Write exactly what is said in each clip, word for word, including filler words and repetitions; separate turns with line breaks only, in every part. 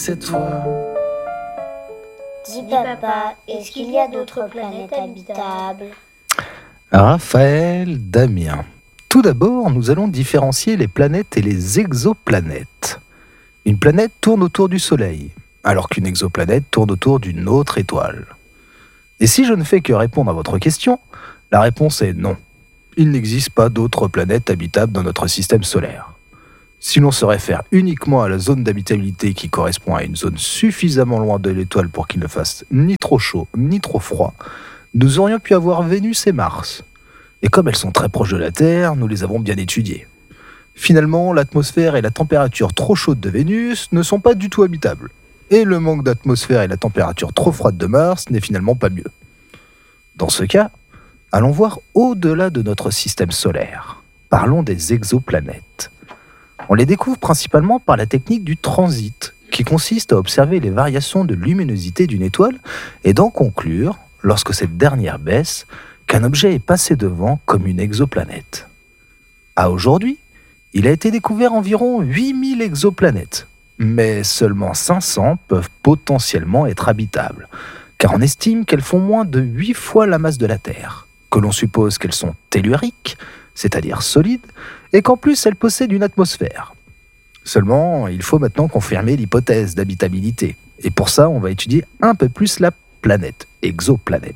cette fois.
Dis papa, est-ce qu'il y a d'autres planètes habitables ?
Raphaël, Damien. Tout d'abord, nous allons différencier les planètes et les exoplanètes. Une planète tourne autour du Soleil, alors qu'une exoplanète tourne autour d'une autre étoile. Et si je ne fais que répondre à votre question, la réponse est non. Il n'existe pas d'autres planètes habitables dans notre système solaire. Si l'on se réfère uniquement à la zone d'habitabilité qui correspond à une zone suffisamment loin de l'étoile pour qu'il ne fasse ni trop chaud ni trop froid, nous aurions pu avoir Vénus et Mars. Et comme elles sont très proches de la Terre, nous les avons bien étudiées. Finalement, l'atmosphère et la température trop chaude de Vénus ne sont pas du tout habitables. Et le manque d'atmosphère et la température trop froide de Mars n'est finalement pas mieux. Dans ce cas, allons voir au-delà de notre système solaire. Parlons des exoplanètes. On les découvre principalement par la technique du transit, qui consiste à observer les variations de luminosité d'une étoile et d'en conclure, lorsque cette dernière baisse, qu'un objet est passé devant comme une exoplanète. À aujourd'hui, il a été découvert environ huit mille exoplanètes, mais seulement cinq cents peuvent potentiellement être habitables, car on estime qu'elles font moins de huit fois la masse de la Terre, que l'on suppose qu'elles sont telluriques, c'est-à-dire solides, et qu'en plus elles possèdent une atmosphère. Seulement, il faut maintenant confirmer l'hypothèse d'habitabilité, et pour ça, on va étudier un peu plus la planète, exoplanète.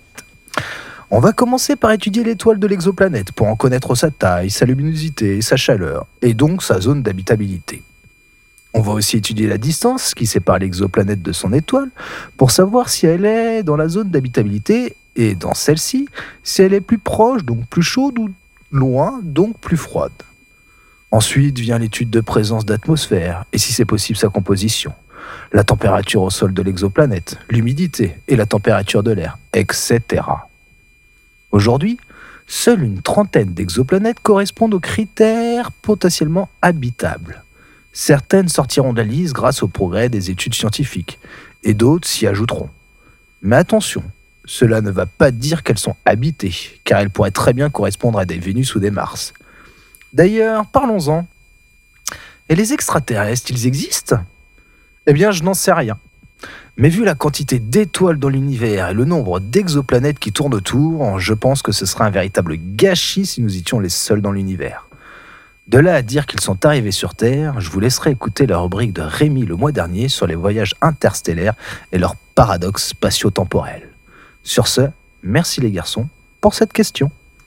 On va commencer par étudier l'étoile de l'exoplanète pour en connaître sa taille, sa luminosité, sa chaleur, et donc sa zone d'habitabilité. On va aussi étudier la distance qui sépare l'exoplanète de son étoile pour savoir si elle est dans la zone d'habitabilité et dans celle-ci, si elle est plus proche, donc plus chaude, ou loin, donc plus froide. Ensuite vient l'étude de présence d'atmosphère et si c'est possible sa composition, la température au sol de l'exoplanète, l'humidité et la température de l'air, et cetera. Aujourd'hui, seule une trentaine d'exoplanètes correspondent aux critères potentiellement habitables. Certaines sortiront de la liste grâce au progrès des études scientifiques, et d'autres s'y ajouteront. Mais attention, cela ne va pas dire qu'elles sont habitées, car elles pourraient très bien correspondre à des Vénus ou des Mars. D'ailleurs, parlons-en. Et les extraterrestres, ils existent ? Eh bien, je n'en sais rien. Mais vu la quantité d'étoiles dans l'univers et le nombre d'exoplanètes qui tournent autour, je pense que ce serait un véritable gâchis si nous étions les seuls dans l'univers. De là à dire qu'ils sont arrivés sur Terre, je vous laisserai écouter la rubrique de Rémi le mois dernier sur les voyages interstellaires et leurs paradoxes spatio-temporels. Sur ce, merci les garçons pour cette question.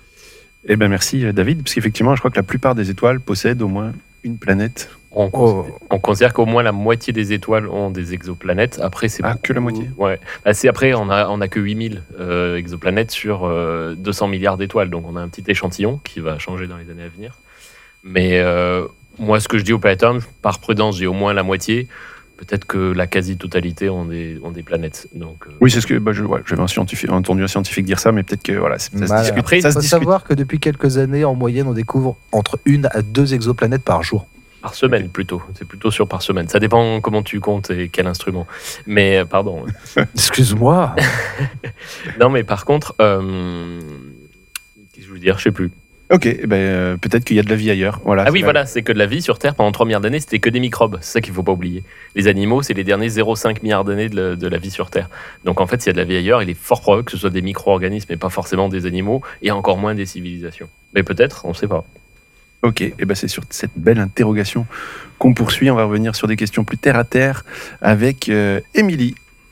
Eh bien merci David, parce qu'effectivement je crois que la plupart des étoiles possèdent au moins une planète.
On, oh. on considère qu'au moins la moitié des étoiles ont des exoplanètes. Après, c'est
ah,
beaucoup,
que la moitié.
Ouais. Bah, c'est après, on a, on a que huit mille euh, exoplanètes sur euh, deux cents milliards d'étoiles. Donc, on a un petit échantillon qui va changer dans les années à venir. Mais euh, moi, ce que je dis au Planétarium, par prudence, j'ai au moins la moitié. Peut-être que la quasi-totalité ont des, ont des planètes. Donc, euh...
Oui, c'est ce que bah, je, ouais, j'avais un scientifique, entendu un scientifique dire ça, mais peut-être que voilà, ça
voilà.
se discute.
Après,
ça
il faut
se discute.
savoir que depuis quelques années, en moyenne, on découvre entre une à deux exoplanètes par jour.
Par semaine plutôt, c'est plutôt sûr par semaine. Ça dépend comment tu comptes et quel instrument. Mais pardon.
Excuse-moi.
Non, mais par contre, euh... qu'est-ce que je veux dire, je sais plus.
Ok, eh ben, euh, peut-être qu'il y a de la vie ailleurs. Voilà,
ah oui,
la...
voilà, c'est que de la vie sur Terre pendant trois milliards d'années, c'était que des microbes. C'est ça qu'il ne faut pas oublier. Les animaux, c'est les derniers zéro virgule cinq milliards d'années de la, de la vie sur Terre. Donc en fait, s'il y a de la vie ailleurs, il est fort probable que ce soit des micro-organismes et pas forcément des animaux, et encore moins des civilisations. Mais peut-être, on ne sait pas.
Ok, et ben c'est sur cette belle interrogation qu'on poursuit. On va revenir sur des questions plus terre à terre avec euh, Émilie.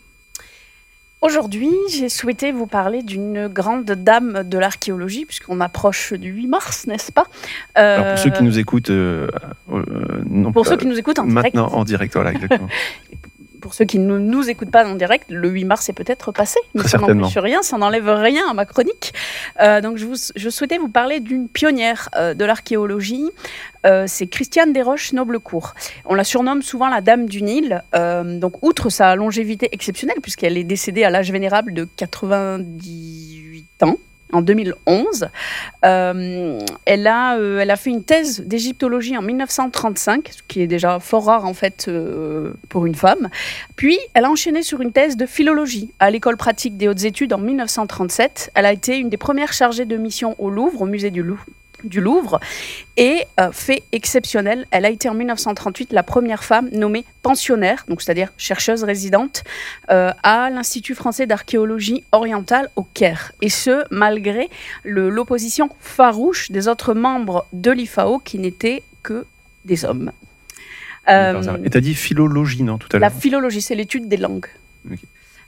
Aujourd'hui, j'ai souhaité vous parler d'une grande dame de l'archéologie, puisqu'on approche du huit mars, n'est-ce pas ?
euh, Alors pour ceux qui nous écoutent, euh, euh, non
pour
pas,
ceux qui nous écoutent en direct.
Maintenant en direct, voilà, exactement.
Pour ceux qui ne nous écoutent pas en direct, le huit mars est peut-être passé, mais ça n'empêche sur rien, ça n'enlève rien à ma chronique. Euh, donc je, vous, je souhaitais vous parler d'une pionnière euh, de l'archéologie, euh, c'est Christiane Desroches-Noblecourt. On la surnomme souvent la Dame du Nil, euh, donc outre sa longévité exceptionnelle, puisqu'elle est décédée à l'âge vénérable de quatre-vingt-dix-huit ans, en deux mille onze. Euh, elle, a, euh, elle a fait une thèse d'égyptologie en mille neuf cent trente-cinq, ce qui est déjà fort rare en fait euh, pour une femme. Puis, elle a enchaîné sur une thèse de philologie à l'École pratique des hautes études en mille neuf cent trente-sept. Elle a été une des premières chargées de mission au Louvre, au musée du Louvre. du Louvre. Et euh, fait exceptionnel, elle a été en mille neuf cent trente-huit la première femme nommée pensionnaire, donc c'est-à-dire chercheuse résidente, euh, à l'Institut français d'archéologie orientale au Caire. Et ce, malgré le, l'opposition farouche des autres membres de l'I F A O qui n'étaient que des hommes.
Euh, Et tu as dit philologie, non, tout à l'heure?
La philologie, c'est l'étude des langues.
Okay.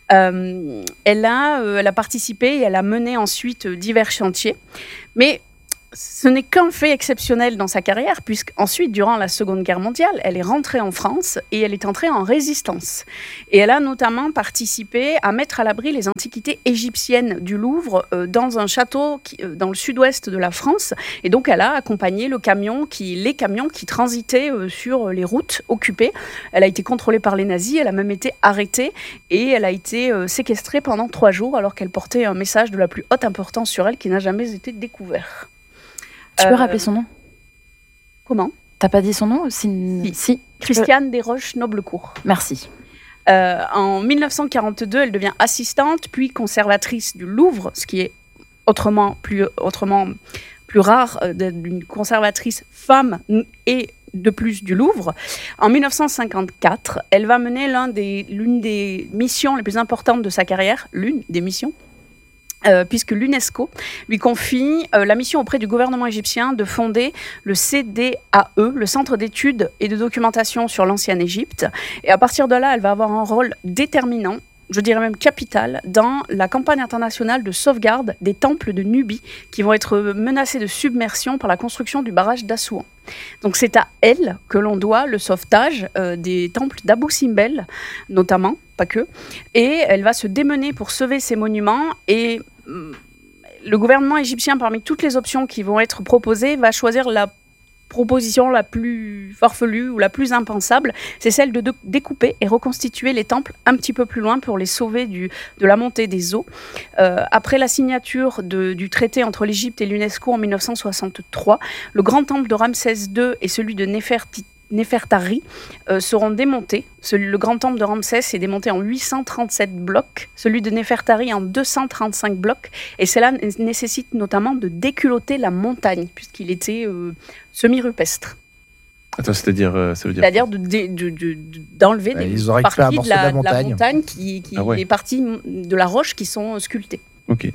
Euh, elle, a, euh, elle a participé et elle a mené ensuite euh, divers chantiers. Mais ce n'est qu'un fait exceptionnel dans sa carrière, puisqu'ensuite, durant la Seconde Guerre mondiale, elle est rentrée en France et elle est entrée en résistance. Et elle a notamment participé à mettre à l'abri les antiquités égyptiennes du Louvre euh, dans un château qui, euh, dans le sud-ouest de la France. Et donc, elle a accompagné le camion qui, les camions qui transitaient euh, sur les routes occupées. Elle a été contrôlée par les nazis, elle a même été arrêtée et elle a été euh, séquestrée pendant trois jours alors qu'elle portait un message de la plus haute importance sur elle qui n'a jamais été découvert.
Tu peux
Euh,
rappeler son nom?
Comment?
T'as pas dit son nom? Si.
Si.
si.
Christiane Desroches-Noblecourt.
Merci.
Euh, en mille neuf cent quarante-deux, elle devient assistante, puis conservatrice du Louvre, ce qui est autrement plus, autrement plus rare euh, d'une conservatrice femme et de plus du Louvre. En mille neuf cent cinquante-quatre, elle va mener l'un des, l'une des missions les plus importantes de sa carrière, l'une des missions, Euh, puisque l'UNESCO lui confie euh, la mission auprès du gouvernement égyptien de fonder le C D A E, le Centre d'études et de documentation sur l'ancienne Égypte. Et à partir de là, elle va avoir un rôle déterminant, je dirais même capital, dans la campagne internationale de sauvegarde des temples de Nubie qui vont être menacés de submersion par la construction du barrage d'Assouan. Donc c'est à elle que l'on doit le sauvetage euh, des temples d'Abou Simbel, notamment, pas que, et elle va se démener pour sauver ces monuments et euh, le gouvernement égyptien, parmi toutes les options qui vont être proposées, va choisir la proposition la plus farfelue ou la plus impensable, c'est celle de découper et reconstituer les temples un petit peu plus loin pour les sauver du, de la montée des eaux. Euh, après la signature de, du traité entre l'Égypte et l'UNESCO en mille neuf cent soixante-trois, le grand temple de Ramsès deux et celui de Néfertiti Néfertari euh, seront démontés. Celui, le grand temple de Ramsès est démonté en huit cent trente-sept blocs, celui de Néfertari en deux cent trente-cinq blocs, et cela nécessite notamment de déculotter la montagne, puisqu'il était euh, semi-rupestre.
Attends, c'est-à-dire, euh, ça veut dire
C'est-à-dire de, de, de, de, d'enlever
Ouais,
des
ils auraient
parties
fait un
de
morceau
la,
de la
de la
montagne.
montagne, qui, qui
Ah ouais.
les parties de la roche qui sont sculptées.
Ok.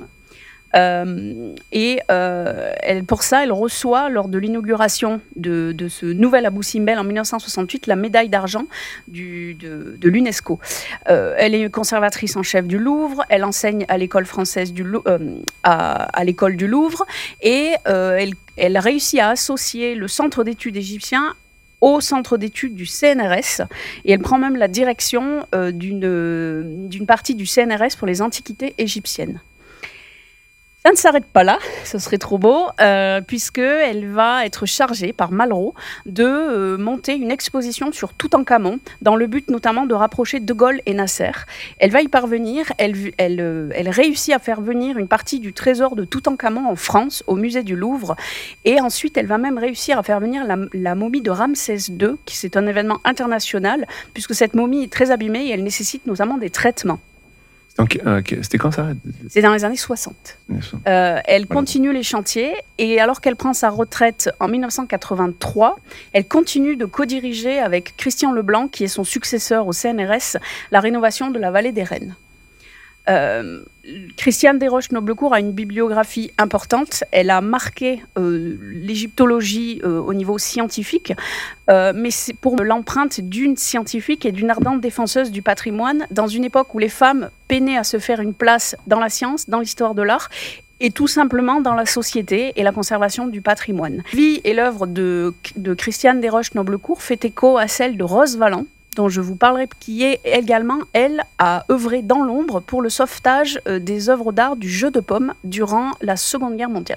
Euh, et euh, elle, pour ça, elle reçoit, lors de l'inauguration de, de ce nouvel Abou Simbel en mille neuf cent soixante-huit, la médaille d'argent du, de, de l'UNESCO. Euh, elle est conservatrice en chef du Louvre, elle enseigne à l'école française du Lou- euh, à, à l'école du Louvre, et euh, elle, elle réussit à associer le centre d'études égyptien au centre d'études du C N R S, et elle prend même la direction euh, d'une, d'une partie du C N R S pour les antiquités égyptiennes. Ça ne s'arrête pas là, ce serait trop beau, euh, puisqu'elle va être chargée par Malraux de euh, monter une exposition sur Toutankhamon, dans le but notamment de rapprocher De Gaulle et Nasser. Elle va y parvenir, elle, elle, euh, elle réussit à faire venir une partie du trésor de Toutankhamon en France, au musée du Louvre, et ensuite elle va même réussir à faire venir la, la momie de Ramsès deux, qui c'est un événement international, puisque cette momie est très abîmée et elle nécessite notamment des traitements.
Donc, euh, c'était quand ça?
C'est dans les années soixante. Euh, elle continue les chantiers et alors qu'elle prend sa retraite en mille neuf cent quatre-vingt-trois, elle continue de co-diriger avec Christian Leblanc, qui est son successeur au C N R S, la rénovation de la vallée des Reines. Euh, Christiane Desroches-Noblecourt a une bibliographie importante. Elle a marqué euh, l'égyptologie euh, au niveau scientifique, euh, mais c'est pour l'empreinte d'une scientifique et d'une ardente défenseuse du patrimoine dans une époque où les femmes peinaient à se faire une place dans la science, dans l'histoire de l'art, et tout simplement dans la société et la conservation du patrimoine. La vie et l'œuvre de, de Christiane Desroches-Noblecourt fait écho à celle de Rose Valland, dont je vous parlerai, qui est également, elle, a œuvré dans l'ombre pour le sauvetage euh, des œuvres d'art du jeu de paume durant la Seconde Guerre mondiale.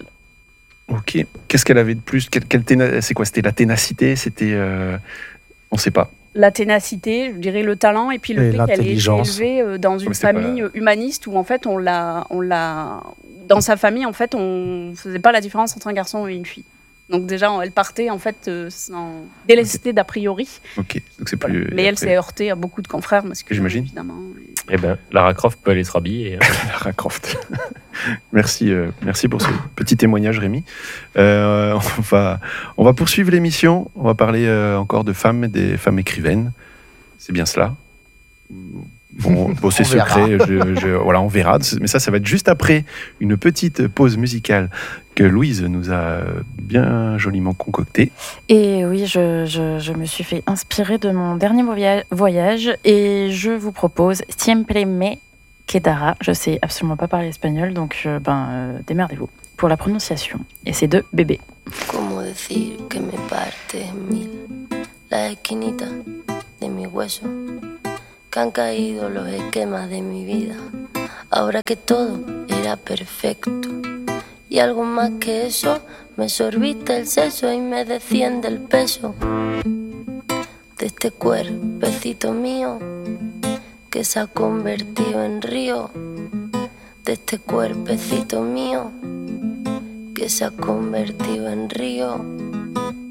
Ok. Qu'est-ce qu'elle avait de plus? Quelle, quelle téna... C'est quoi? C'était la ténacité? C'était... Euh... On ne sait pas.
La ténacité, je dirais le talent, et puis le
Et
fait qu'elle ait été
l'intelligence.
élevée euh, dans une
Mais c'est pas
famille
la-
euh, humaniste où, en fait, on l'a, on l'a... Dans sa famille, en fait, on ne faisait pas la différence entre un garçon et une fille. Donc déjà, elle partait, en fait, euh, sans délestée d'a priori.
Ok. Donc c'est
Voilà.
plus.
Mais elle
après,
s'est heurtée à beaucoup de confrères masculins,
J'imagine.
évidemment.
Eh ben, Lara Croft peut aller se rhabiller. hein.
Lara Croft. Merci, euh, merci pour ce petit témoignage, Rémi. Euh, on, va, on va poursuivre l'émission. On va parler euh, encore de femmes, des femmes écrivaines. C'est bien cela. Bon, bon c'est secret. Je, je, voilà, on verra. Mais ça, ça va être juste après une petite pause musicale que Louise nous a bien joliment concoctée.
Et oui, je, je, je me suis fait inspirer de mon dernier voyage et je vous propose Siempre me quedará. Je sais absolument pas parler espagnol, donc euh, ben, euh, démerdez-vous pour la prononciation. Et c'est de Bébé.
Comment decir que me parte en mil la esquinita de mi hueso, que han caído los esquemas de mi vida, ahora que todo era perfecto. Y algo más que eso, me sorbiste el seso y me desciende el peso de este cuerpecito mío que se ha convertido en río, de este cuerpecito mío que se ha convertido en río.